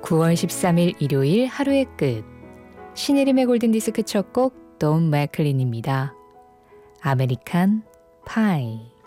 9월 13일 일요일 하루의 끝. 신혜림의 골든디스크 첫 곡 돈 맥클린입니다. 아메리칸 파이.